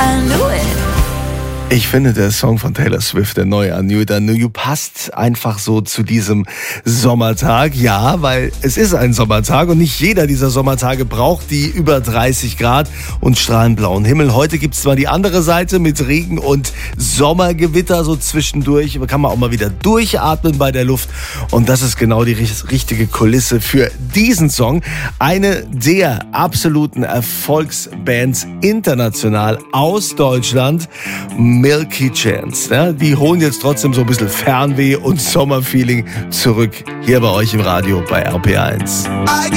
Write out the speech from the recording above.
I knew it. Ich finde, der Song von Taylor Swift, der neue I Knew It, I Knew You, passt einfach so zu diesem Sommertag. Ja, weil es ist ein Sommertag und nicht jeder dieser Sommertage braucht die über 30 Grad und strahlend blauen Himmel. Heute gibt es zwar die andere Seite mit Regen und Sommergewitter so zwischendurch. Da kann man auch mal wieder durchatmen bei der Luft. Und das ist genau die richtige Kulisse für diesen Song. Eine der absoluten Erfolgsbands international aus Deutschland, Milky Chance. Ja, die holen jetzt trotzdem so ein bisschen Fernweh und Sommerfeeling zurück hier bei euch im Radio bei RPR1.